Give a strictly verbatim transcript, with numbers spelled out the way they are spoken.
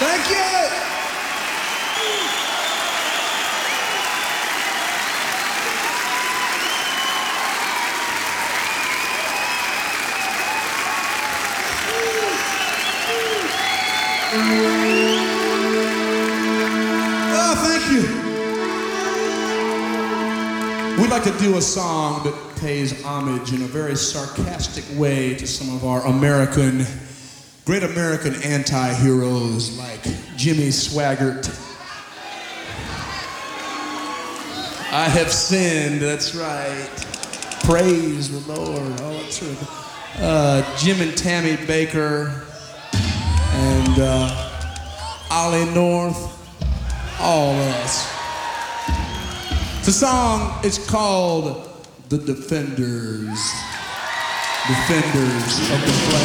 Thank you. Oh, thank you. We'd like to do a song that pays homage in a very sarcastic way to some of our American, great American anti-heroes like Jimmy Swaggart. I have sinned, that's right. Praise the Lord. Oh, that's right. Uh, Jim and Tammy Baker and uh, Ollie North, all of us. The song is called The Defenders. Defenders of the Flag.